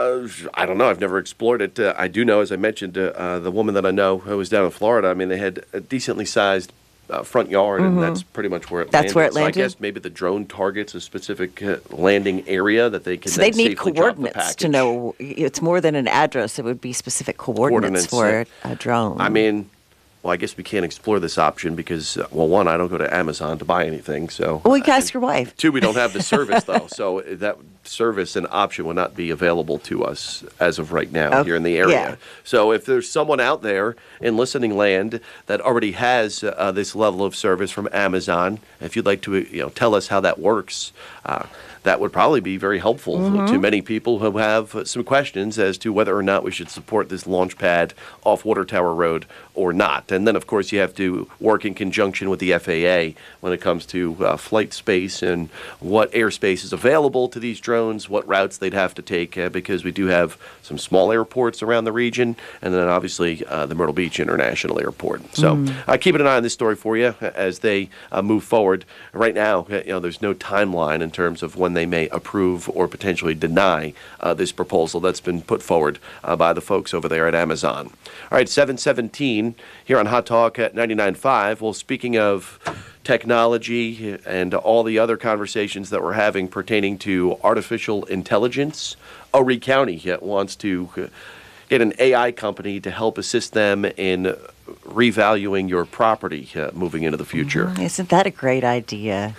I don't know. I've never explored it. I do know, as I mentioned, the woman that I know who was down in Florida, I mean, they had a decently sized front yard, and that's pretty much where it landed. That's where it landed? So I guess maybe the drone targets a specific landing area that they can So they'd need safely coordinates to know. It's more than an address. It would be specific coordinates for a drone. I mean, well, I guess we can't explore this option because, well, one, I don't go to Amazon to buy anything. So, well, you can ask your wife. Two, we don't have the service, though. So that service and option will not be available to us as of right now here in the area. Yeah. So if there's someone out there in listening land that already has this level of service from Amazon, if you'd like to tell us how that works, that would probably be very helpful to many people who have some questions as to whether or not we should support this launch pad off Water Tower Road or not. And then, of course, you have to work in conjunction with the FAA when it comes to flight space and what airspace is available to these drones, what routes they'd have to take, because we do have some small airports around the region, and then obviously the Myrtle Beach International Airport. So keeping an eye on this story for you as they move forward. Right now, there's no timeline in terms of when they may approve or potentially deny this proposal that's been put forward by the folks over there at Amazon. All right, 7:17 here on Hot Talk at 99.5. Well, speaking of technology and all the other conversations that we're having pertaining to artificial intelligence, Horry County wants to get an AI company to help assist them in revaluing your property moving into the future. Isn't that a great idea?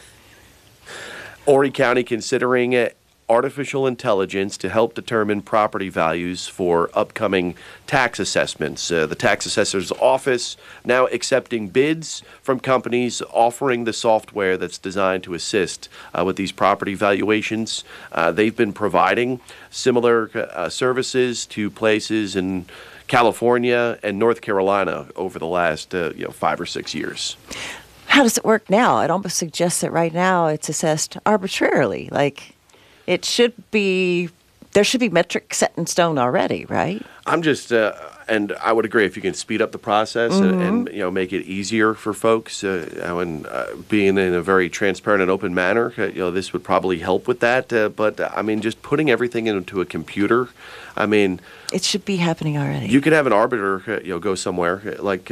Horry County considering artificial intelligence to help determine property values for upcoming tax assessments. The tax assessor's office now accepting bids from companies offering the software that's designed to assist with these property valuations. They've been providing similar services to places in California and North Carolina over the last 5 or 6 years. How does it work now? It almost suggests that right now it's assessed arbitrarily. Like, there should be metrics set in stone already, right? I'm just, and I would agree if you can speed up the process and make it easier for folks, and being in a very transparent and open manner, this would probably help with that. But I mean, just putting everything into a computer, I mean, it should be happening already. You could have an arbiter, go somewhere like,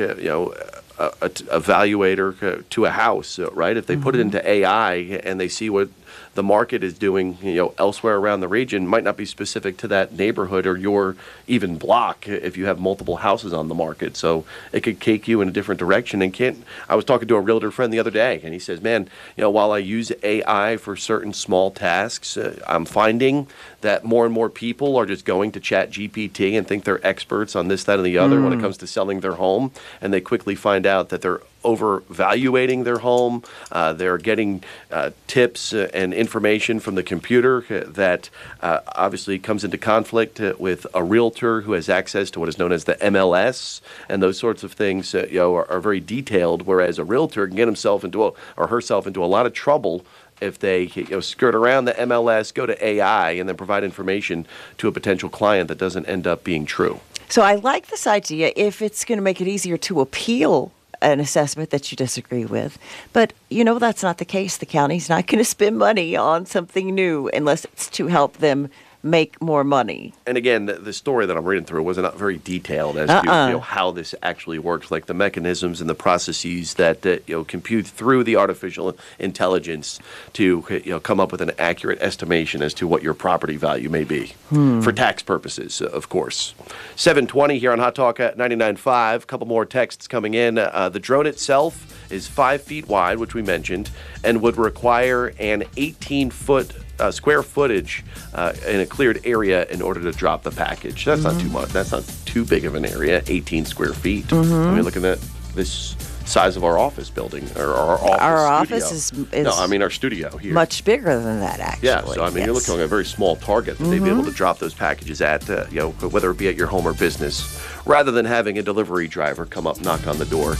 a evaluator to a house, right? If they put it into AI and they see what the market is doing, elsewhere around the region, might not be specific to that neighborhood or your even block if you have multiple houses on the market. So it could take you in a different direction. And I was talking to a realtor friend the other day, and he says, man, while I use AI for certain small tasks, I'm finding that more and more people are just going to ChatGPT and think they're experts on this, that, and the other when it comes to selling their home. And they quickly find out that they're overvaluating their home. They're getting tips and information from the computer that obviously comes into conflict with a realtor who has access to what is known as the MLS, and those sorts of things are very detailed, whereas a realtor can get himself into or herself into a lot of trouble if they skirt around the MLS, go to AI, and then provide information to a potential client that doesn't end up being true. So I like this idea if it's going to make it easier to appeal an assessment that you disagree with. But, that's not the case. The county's not going to spend money on something new unless it's to help them make more money. And again, the story that I'm reading through was not very detailed as to how this actually works, like the mechanisms and the processes that compute through the artificial intelligence to come up with an accurate estimation as to what your property value may be for tax purposes, of course. 7:20 here on Hot Talk at 99.5. A couple more texts coming in. The drone itself is 5 feet wide, which we mentioned, and would require an 18-foot square footage in a cleared area in order to drop the package. That's not too much. That's not too big of an area, 18 square feet. I mean, looking at this size of our office building, or our office is no, I mean our studio here. Much bigger than that, actually. Yeah, so I mean, you're looking at a very small target that they'd be able to drop those packages at, whether it be at your home or business, rather than having a delivery driver come up, knock on the door.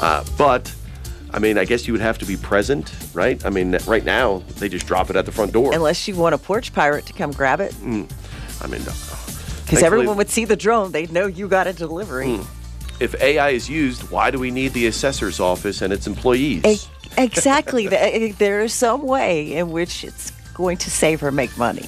But I mean, I guess you would have to be present, right? I mean, right now, they just drop it at the front door. Unless you want a porch pirate to come grab it. I mean, because everyone would see the drone. They'd know you got a delivery. If AI is used, why do we need the assessor's office and its employees? Exactly. There is some way in which it's going to save or make money.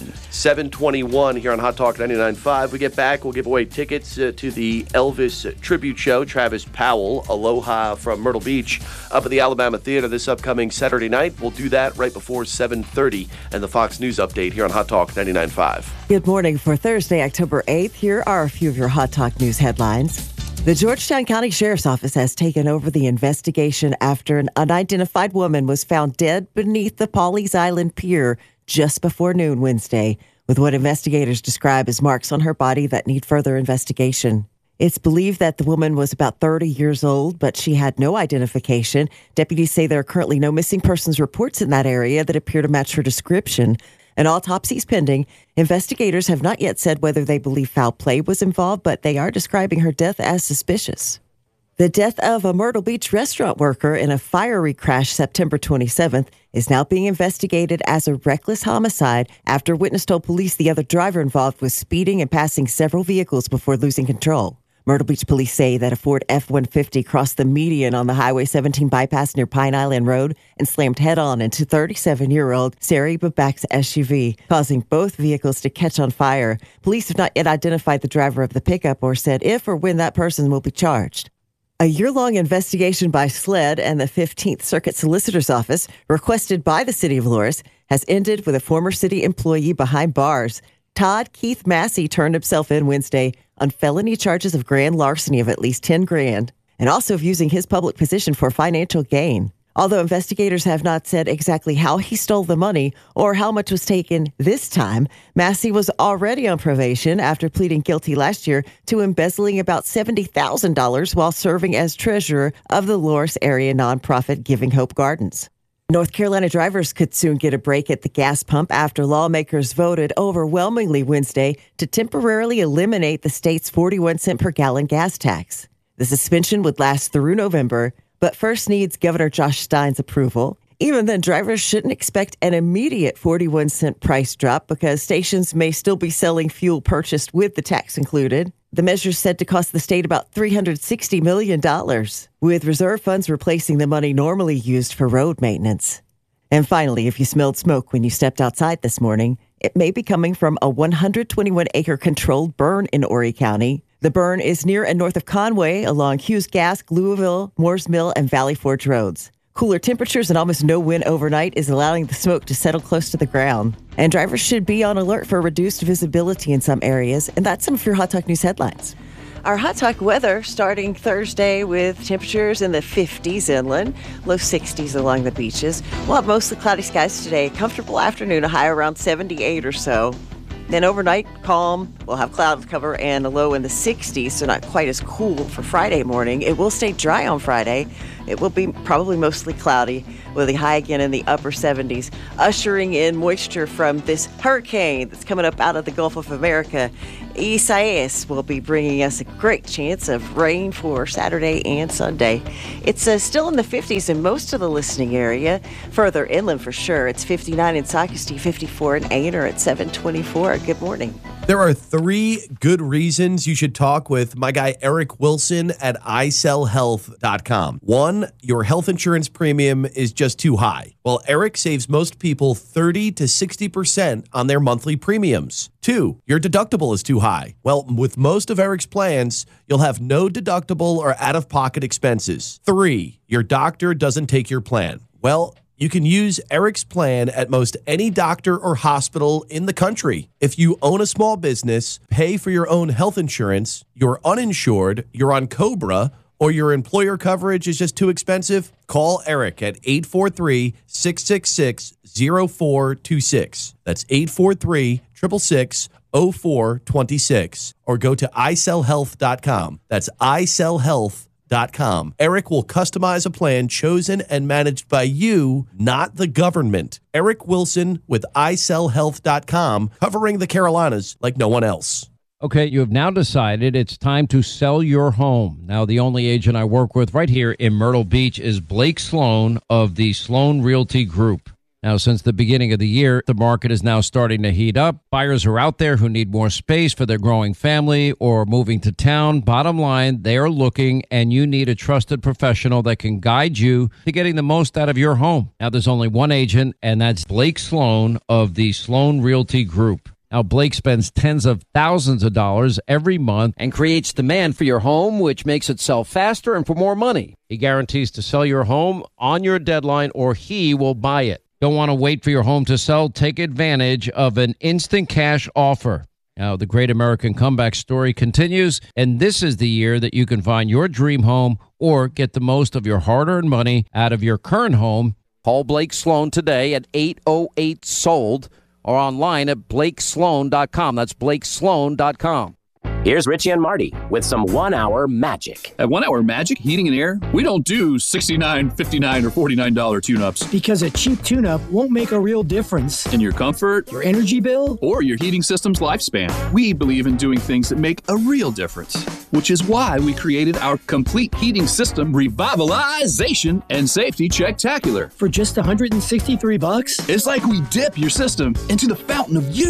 7:21 here on Hot Talk 99.5. We get back, we'll give away tickets to the Elvis tribute show. Travis Powell, Aloha from Myrtle Beach, up at the Alabama Theater this upcoming Saturday night. We'll do that right before 7:30 and the Fox News update here on Hot Talk 99.5. Good morning for Thursday, October 8th. Here are a few of your Hot Talk News headlines. The Georgetown County Sheriff's Office has taken over the investigation after an unidentified woman was found dead beneath the Pawleys Island Pier just before noon Wednesday, with what investigators describe as marks on her body that need further investigation. It's believed that the woman was about 30 years old, but she had no identification. Deputies say there are currently no missing persons reports in that area that appear to match her description. An autopsy is pending. Investigators have not yet said whether they believe foul play was involved, but they are describing her death as suspicious. The death of a Myrtle Beach restaurant worker in a fiery crash September 27th is now being investigated as a reckless homicide after a witness told police the other driver involved was speeding and passing several vehicles before losing control. Myrtle Beach police say that a Ford F-150 crossed the median on the Highway 17 bypass near Pine Island Road and slammed head-on into 37-year-old Sari Babak's SUV, causing both vehicles to catch on fire. Police have not yet identified the driver of the pickup or said if or when that person will be charged. A year-long investigation by SLED and the 15th Circuit Solicitor's Office, requested by the city of Loris, has ended with a former city employee behind bars. Todd Keith Massey turned himself in Wednesday on felony charges of grand larceny of at least $10,000 and also of using his public position for financial gain. Although investigators have not said exactly how he stole the money or how much was taken this time, Massey was already on probation after pleading guilty last year to embezzling about $70,000 while serving as treasurer of the Loris area nonprofit Giving Hope Gardens. North Carolina drivers could soon get a break at the gas pump after lawmakers voted overwhelmingly Wednesday to temporarily eliminate the state's 41-cent per gallon gas tax. The suspension would last through November, but first needs Governor Josh Stein's approval. Even then, drivers shouldn't expect an immediate 41-cent price drop because stations may still be selling fuel purchased with the tax included. The measure is said to cost the state about $360 million, with reserve funds replacing the money normally used for road maintenance. And finally, if you smelled smoke when you stepped outside this morning, it may be coming from a 121-acre controlled burn in Horry County. The burn is near and north of Conway along Hughes Gask, Louisville, Moores Mill, and Valley Forge roads. Cooler temperatures and almost no wind overnight is allowing the smoke to settle close to the ground. And drivers should be on alert for reduced visibility in some areas. And that's some of your Hot Talk News headlines. Our Hot Talk weather starting Thursday with temperatures in the 50s inland, low 60s along the beaches. We'll have mostly cloudy skies today. Comfortable afternoon, a high around 78 or so. Then overnight, calm. We'll have cloud cover and a low in the 60s, so not quite as cool for Friday morning. It will stay dry on Friday. It will be probably mostly cloudy with a high again in the upper 70s, ushering in moisture from this hurricane that's coming up out of the Gulf of America. Isaias will be bringing us a great chance of rain for Saturday and Sunday. It's still in the 50s in most of the listening area. Further inland for sure. It's 59 in Socastee, 54 in Aner at 724. Good morning. There are 3 good reasons you should talk with my guy Eric Wilson at iSellHealth.com. 1, your health insurance premium is just too high. Well, Eric saves most people 30 to 60% on their monthly premiums. 2, your deductible is too high. Well, with most of Eric's plans, you'll have no deductible or out-of-pocket expenses. 3, your doctor doesn't take your plan. Well, you can use Eric's plan at most any doctor or hospital in the country. If you own a small business, pay for your own health insurance, you're uninsured, you're on COBRA, or your employer coverage is just too expensive, call Eric at 843-666-0426. That's 843-666-0426. Or go to iSellHealth.com. That's iSellHealth.com. Eric will customize a plan chosen and managed by you, not the government. Eric Wilson with iSellHealth.com, covering the Carolinas like no one else. Okay, you have now decided it's time to sell your home. Now, the only agent I work with right here in Myrtle Beach is Blake Sloan of the Sloan Realty Group. Now, since the beginning of the year, the market is now starting to heat up. Buyers are out there who need more space for their growing family or moving to town. Bottom line, they are looking, and you need a trusted professional that can guide you to getting the most out of your home. Now, there's only one agent, and that's Blake Sloan of the Sloan Realty Group. Now, Blake spends tens of thousands of dollars every month and creates demand for your home, which makes it sell faster and for more money. He guarantees to sell your home on your deadline, or he will buy it. Don't want to wait for your home to sell? Take advantage of an instant cash offer. Now, the great American comeback story continues, and this is the year that you can find your dream home or get the most of your hard-earned money out of your current home. Call Blake Sloan today at 808-SOLD or online at blakesloan.com. That's blakesloan.com. Here's Richie and Marty with some 1 hour magic. At 1 hour magic, heating and air, we don't do $69, $59, or $49 tune-ups. Because a cheap tune-up won't make a real difference. In your comfort, your energy bill, or your heating system's lifespan. We believe in doing things that make a real difference, which is why we created our complete heating system revitalization and safety check-tacular. For just $163? It's like we dip your system into the fountain of youth.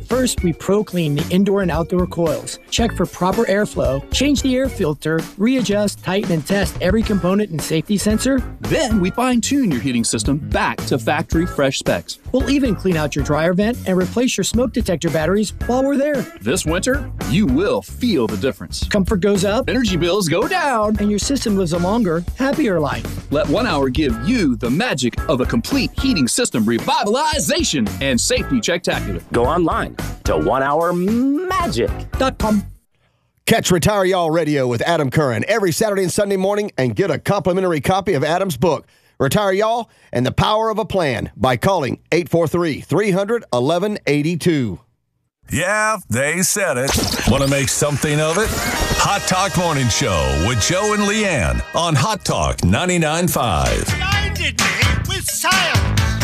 First, we pro-clean the indoor and outdoor coils, check for proper airflow, change the air filter, readjust, tighten, and test every component and safety sensor. Then we fine-tune your heating system back to factory fresh specs. We'll even clean out your dryer vent and replace your smoke detector batteries while we're there. This winter, you will feel the difference. Comfort goes up, energy bills go down, and your system lives a longer, happier life. Let 1 Hour give you the magic of a complete heating system revitalization and safety checktacular. Go online to onehourmagic.com. Catch Retire Y'all Radio with Adam Curran every Saturday and Sunday morning and get a complimentary copy of Adam's book, Retire Y'all and the Power of a Plan, by calling 843-300-1182. Yeah, they said it. Want to make something of it? Hot Talk Morning Show with Joe and Leanne on Hot Talk 99.5. Blinded me with silence.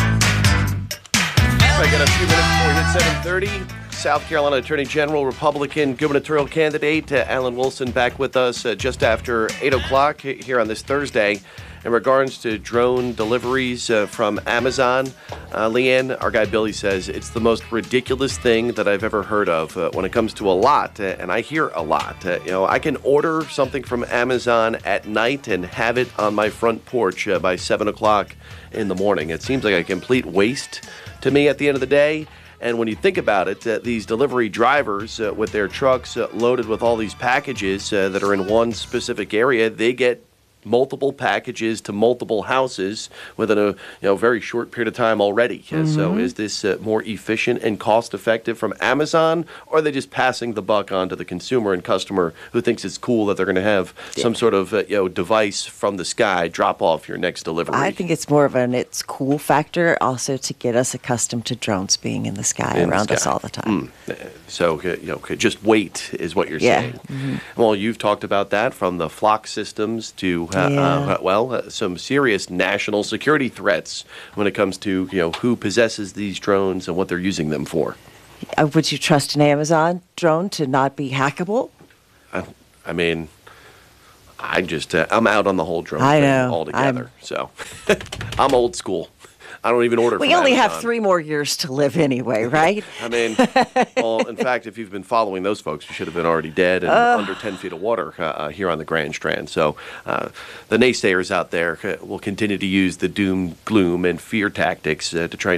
I got a few minutes before we hit 7:30. South Carolina Attorney General, Republican gubernatorial candidate Alan Wilson back with us just after 8 o'clock here on this Thursday. In regards to drone deliveries from Amazon, Leanne, our guy Billy says it's the most ridiculous thing that I've ever heard of when it comes to a lot, and I hear a lot. I can order something from Amazon at night and have it on my front porch by 7 o'clock in the morning. It seems like a complete waste to me at the end of the day. And when you think about it, these delivery drivers with their trucks loaded with all these packages that are in one specific area, they get multiple packages to multiple houses within a very short period of time already. So is this more efficient and cost effective from Amazon, or are they just passing the buck on to the consumer and customer who thinks it's cool that they're going to have some sort of device from the sky drop off your next delivery? I think it's more of an it's cool factor, also to get us accustomed to drones being in the sky around us all the time. So just wait is what you're saying. Well, you've talked about that, from the flock systems to some serious national security threats when it comes to who possesses these drones and what they're using them for. Would you trust an Amazon drone to not be hackable? I mean, I'm out on the whole drone thing altogether. So I'm old school. I don't even order from We only Amazon. have 3 more years to live anyway, right? I mean, well, in fact, if you've been following those folks, you should have been already dead and under 10 feet of water here on the Grand Strand. So the naysayers out there will continue to use the doom, gloom, and fear tactics to try